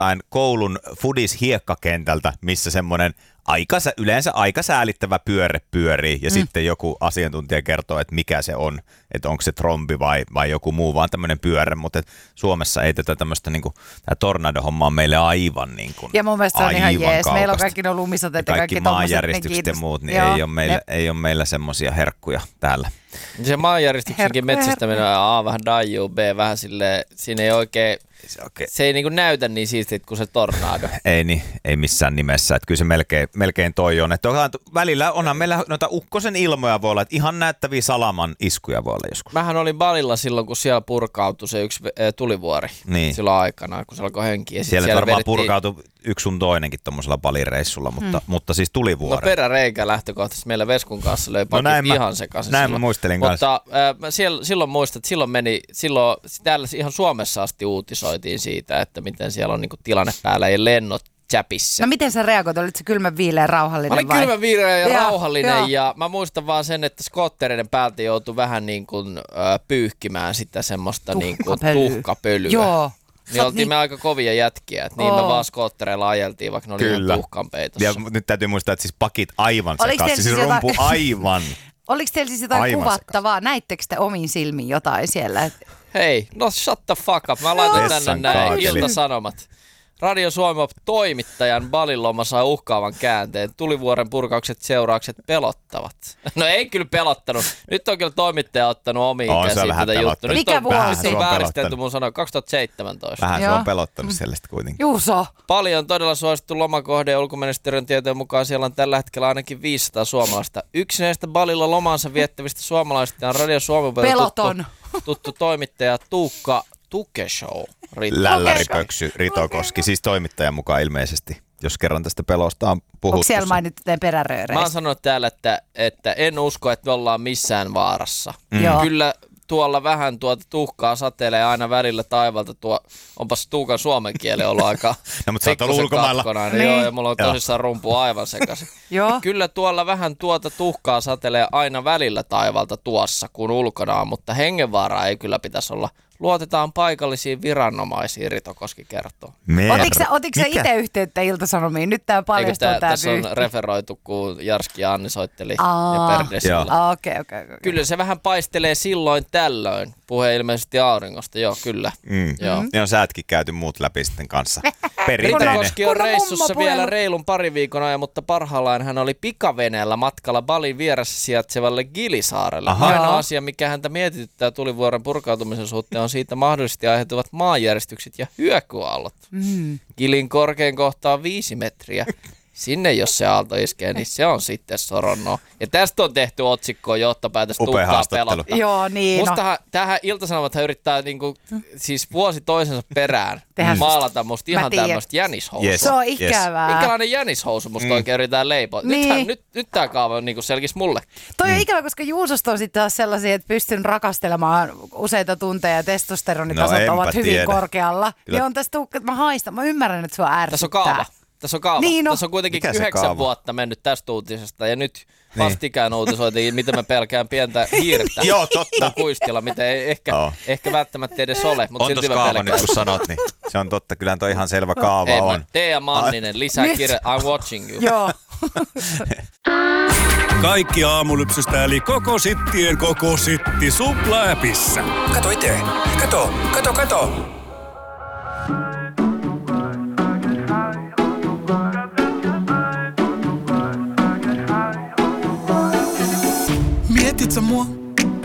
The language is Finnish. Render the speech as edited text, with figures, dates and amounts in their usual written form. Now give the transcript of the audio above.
jostain koulun fudis-hiekkakentältä, missä semmoinen yleensä aika säälittävä pyörre pyörii ja sitten joku asiantuntija kertoo, että mikä se on, että onko se trombi vai joku muu, vaan tämmöinen pyörre, mutta Suomessa ei tätä tämmöistä, niin kuin, tämä tornado-homma on meille aivan niin kuin, ja mun mielestä se on ihan jees. kaukasta. Meillä on kaikki nuo lumisoteet ja kaikki maanjäristykset ja muut, niin ei ole meillä semmoisia herkkuja täällä. Se maanjäristyksenkin metsästäminen on A vähän daijuu, B vähän silleen, siinä ei oikein, se ei niinku näytä niin siistiä kuin se tornado. Ei missään nimessä, että kyllä se melkein toi on. Että välillä onhan meillä noita ukkosen ilmoja voi olla, että ihan näyttäviä salaman iskuja voi olla joskus. Mähän olin Balilla silloin, kun siellä purkautui se yksi tulivuori silloin aikanaan, kun se alkoi henkiä. Siellä varmaan purkautui yksi sun toinenkin tuommoisella Balireissulla, mutta siis tulivuori. No peräreikä lähtökohtaisesti meillä Veskun kanssa löi pakit ihan sekaisin. Näin mä muistelin kanssa. Mutta silloin muistat, että silloin täällä ihan Suomessa asti uutisoitiin siitä, että miten siellä on niinku tilanne päällä ja lennot Chapissä. No miten sä reagoit? Olitko sä kylmän viileä rauhallinen vai? Mä olin kylmän viileä ja rauhallinen ja mä muistan vaan sen, että skoottereiden päältä joutui vähän niin kuin pyyhkimään sitä semmoista tuhkapölyä. Joo. Niin oltiin me aika kovia jätkiä, että niin me vaan skoottereilla ajeltiin, vaikka ne oli ihan tuhkanpeitossa. Ja nyt täytyy muistaa, että siis pakit aivan sekaisin, siis rumpu aivan. Oliko teillä siis jotain kuvattavaa? Näittekö te omin silmin jotain siellä? Hei, no shut the fuck up. Mä laitan tänne näin Ilta-Sanomat. Radio Suomi toimittajan Balin loma sai uhkaavan käänteen. Tulivuoren purkaukset seuraukset pelottavat. No ei kyllä pelottanut. Nyt on kyllä toimittaja ottanut omiin käsiin tätä juttua. Mikä vuosi? Nyt on vääristelty mun sanoa 2017. Vähän se on pelottanut sellaista kuitenkin. Juuso. Paljon on todella suosittu lomakohde ja ulkoministeriön tietojen mukaan siellä on tällä hetkellä ainakin 500 suomalaista. Yksi näistä Balilla lomansa viettävistä suomalaisista on Radio Suomi tuttu toimittaja Tuukka Tukeshow. Lälläripöksy Ritokoski, siis toimittajan mukaan ilmeisesti, jos kerran tästä pelosta on puhuttu. Onko siellä mainittu teidän peräreöreistä? Mä oon sanonut täällä, että en usko, että me ollaan missään vaarassa. Kyllä tuolla vähän tuhkaa satelee aina välillä taivalta. Onpas Tuukan suomen kieli ollut aika no, mutta sä oot ollut ulkomailla. Niin. Joo, ja mulla on tosissaan rumpu aivan sekaisin. Kyllä tuolla vähän tuhkaa satelee aina välillä taivalta tuossa, kun ulkona on, mutta hengenvaaraa ei kyllä pitäisi olla. Luotetaan paikallisiin viranomaisiin, Ritokoski kertoo. Otitko sä itse yhteyttä Ilta-Sanomiin? Nyt tää paljastuu tää tässä on referoitu, kun Jarski ja Anni soitteli ja Perdesillä. Okay. Kyllä se vähän paistelee silloin tällöin. Puhe ilmeisesti auringosta, joo kyllä. Joo. Ne on säätkin käyty muut läpi sitten kanssa. Ritokoski on reissussa vielä reilun pari viikon ajan, mutta parhaillaan hän oli pikaveneellä matkalla Balin vieressä sijaitsevalle Gilisaarelle. Ainoa asia, mikä häntä mietityttää tulivuoren purkautumisen suhteen, on siitä mahdollisesti aiheutuvat maanjäristykset ja hyökyaallot. Gilin korkein kohta on 5 metriä. Sinne, jos se aalto iskee, niin se on sitten soronnoa. Ja tästä on tehty otsikkoa johtopäätös Tuukkaa pelottaa. Joo, niin. Mustahan tähän Ilta-Sanomathan yrittää niinku, siis vuosi toisensa perään maalata musta ihan tämmöistä jänishousua. Yes. Se on ikävää. Minkälainen jänishousu musta oikein yritetään leipoa? Niin. Nyt tää kaava niinku selkisi mulle. Toi on ikävä, koska Juusosta on sitten taas sellaisia, että pystyn rakastelemaan useita tunteja ja testosteronitasot ovat hyvin korkealla. Niin on tässä Tuukka, että mä ymmärrän, että sua ärsyttää. Tässä on kaava. Niin, Tässä on kuitenkin 9 vuotta mennyt tästä uutisesta ja nyt vastikään uutisoitiin, miten mä pelkään pientä hiirtä. Joo, totta. Kuistilla, mitä ei ehkä välttämättä edes ole. Mutta on tuossa kaava nyt, kun sanot, niin se on totta. Kyllähän toi ihan selvä kaava on. Tea Manninen, lisää kirja. I'm watching you. Joo. Kaikki aamulypsystä eli koko sittien koko sitti Supla-appissa. Kato itse. Kato. Mietitkö mua?